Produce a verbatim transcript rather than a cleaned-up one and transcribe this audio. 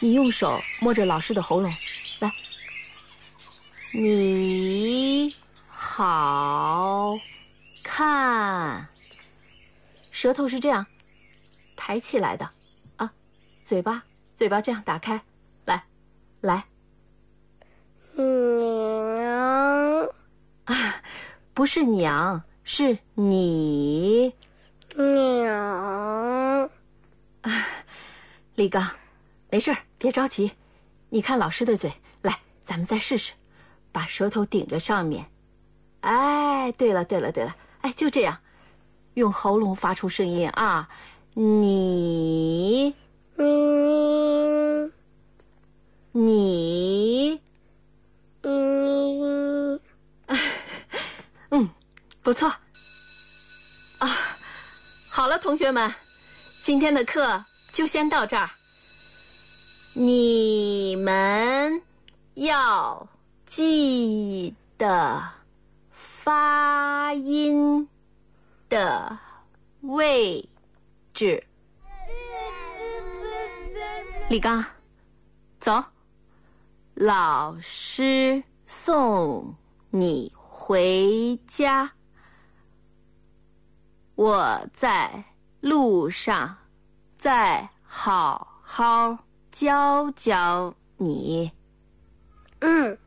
你用手摸着老师的喉咙，来。你好看，舌头是这样抬起来的啊，嘴巴嘴巴这样打开，来，来。 娘啊，不是娘，是你。 娘啊，李刚，没事儿，别着急。你看老师的嘴，来，咱们再试试，把舌头顶着上面。哎，对了对了对了，哎，就这样，用喉咙发出声音啊，你你你你， 嗯，不错。啊，好了，同学们，今天的课就先到这儿。你们要记得发音的位置。李刚，走，老师送你回家。我在路上再好好教教你。 嗯。